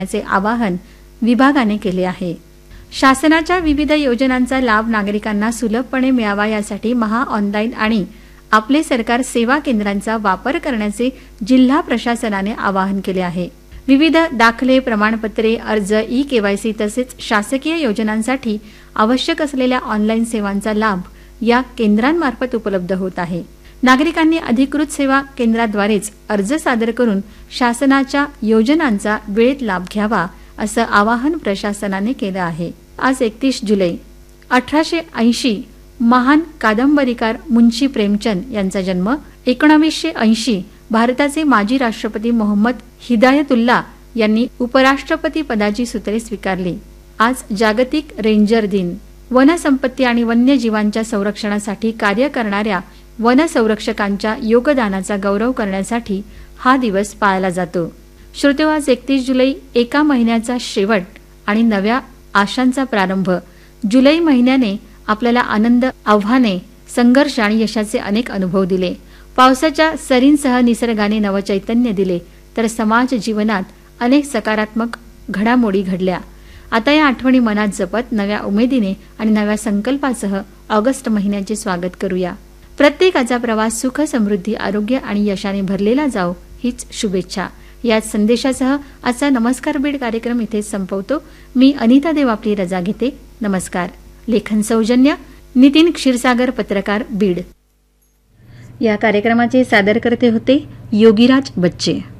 करण्याचे आवाहन विभागाने केले आहे। शासनाच्या विविध योजनांचा लाभ नागरिकांना सुलभपणे मिळावा यासाठी महा ऑनलाईन आणि आपले सरकार सेवा केंद्रांचा वापर करण्याचे जिल्हा प्रशासनाने आवाहन केले आहे। विविध दाखले, प्रमाणपत्रे, अर्ज, ई-केवायसी तसेच शासकीय योजनांसाठी आवश्यक असलेल्या ऑनलाईन सेवांचा लाभ या केंद्रांमार्फत उपलब्ध होत आहे। नागरिकांनी अधिकृत सेवा केंद्राद्वारेच अर्ज सादर करून शासनाच्या योजनांचा वेळेत लाभ घ्यावा असं आवाहन प्रशासनाने केलं आहे। आज 31 जुलै 1880 महान कादंबरीकार मुंशी प्रेमचंद यांचा जन्म। 1980 भारताचे माजी राष्ट्रपती मोहम्मद हिदायतुल्ला यांनी उपराष्ट्रपती पदाची सूत्रे स्वीकारली। आज जागतिक रेंजर दिन। वनसंपत्ती आणि वन्यजीवांच्या संरक्षणासाठी कार्य करणाऱ्या वनसंरक्षकांच्या योगदानाचा गौरव करण्यासाठी हा दिवस पाळला जातो। श्रोते, आज 31 जुलै एका महिन्याचा शेवट आणि नव्या आशांचा प्रारंभ। जुलै महिन्याने आपल्याला आनंद, आव्हाने, संघर्ष आणि यशाचे अनेक अनुभव दिले। पावसाच्या सरींसह निसर्गाने नवचैतन्य दिले तर समाज जीवनात अनेक सकारात्मक घडामोडी घडल्या। आता या आठवणी मनात जपत नव्या उमेदीने आणि नव्या संकल्पासह ऑगस्ट महिन्याचे स्वागत करूया। प्रत्येकाचा प्रवास सुख, समृद्धी, आरोग्य आणि यशाने भरलेला जाओ हीच शुभेच्छा। याच संदेशासह आजचा नमस्कार बीड कार्यक्रम इथेच संपवतो। मी अनिता देव आपली रजा घेते। नमस्कार। लेखन सौजन्य नितीन क्षीरसागर, पत्रकार, बीड। या कार्यक्रमाचे सादरकर्ते होते योगीराज बच्चे।